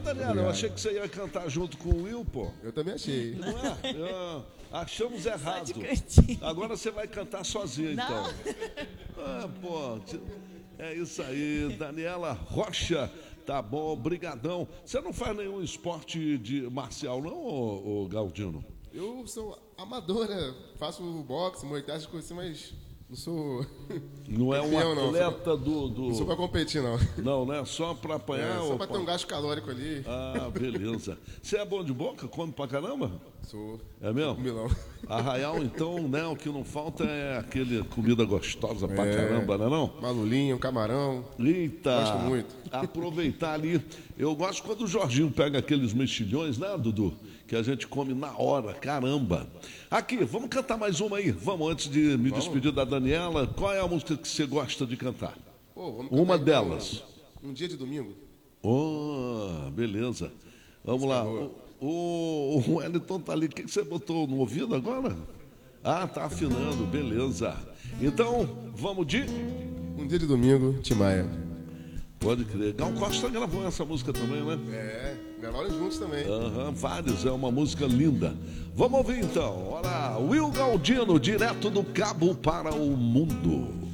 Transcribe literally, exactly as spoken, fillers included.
Daniela, Obrigado. eu achei que você ia cantar junto com o Will, pô. Eu também achei. Não é? Eu- achamos errado. Agora você vai cantar sozinha, então. Ah, pô, t- é isso aí, Daniela Rocha. Tá bom, brigadão. Você não faz nenhum esporte de marcial, não, ô, ô Galdino? Eu sou amadora, faço boxe, muay thai, essas coisas assim, mas não sou. Não é um campeão, não. atleta do, do... Não sou pra competir, não. Não, né? Só pra apanhar? É, só ou pra ter um gasto calórico ali. Ah, beleza. Você é bom de boca? Come pra caramba? Sou. É mesmo? Milão. Arraial, então, né? O que não falta é aquele comida gostosa pra É. caramba, né não? Uma lulinha, um camarão. Eita! Gosto muito. Aproveitar ali. Eu gosto quando o Jorginho pega aqueles mexilhões, né, Dudu? Que a gente come na hora, caramba. Aqui, vamos cantar mais uma aí. Vamos, antes de me Vamos. despedir da Daniela, qual é a música que você gosta de cantar? Pô, vamos Uma cantar, então, delas. Um dia de domingo. Oh, beleza. Vamos lá. O, o, o Wellington tá ali. O que que você botou no ouvido agora? Ah, tá afinando, beleza. Então, vamos de. Um dia de domingo, Timaya. Pode crer. Gal Costa gravou essa música também, né? É, gravaram juntos também. Aham, vários, é uma música linda. Vamos ouvir então. Olha, Will Galdino, direto do Cabo para o Mundo.